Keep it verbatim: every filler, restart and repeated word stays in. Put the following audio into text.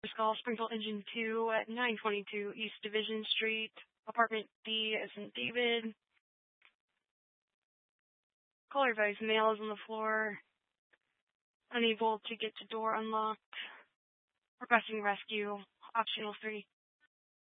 Call Springfield Engine two at nine twenty-two East Division Street, Apartment D at Saint David. Caller advised male is on the floor, unable to get the door unlocked. Requesting rescue, optional three.